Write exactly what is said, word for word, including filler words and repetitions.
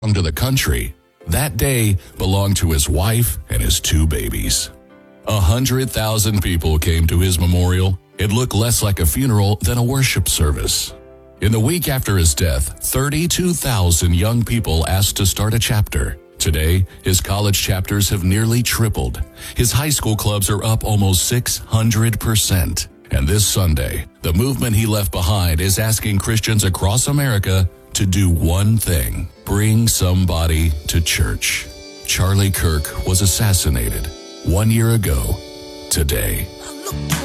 to the country, that day belonged to his wife and his two babies. A hundred thousand people came to his memorial. It looked less like a funeral than a worship service. In the week after his death, thirty-two thousand young people asked to start a chapter. Today, his college chapters have nearly tripled. His high school clubs are up almost six hundred percent. And this Sunday, the movement he left behind is asking Christians across America to do one thing: bring somebody to church. Charlie Kirk was assassinated one year ago today.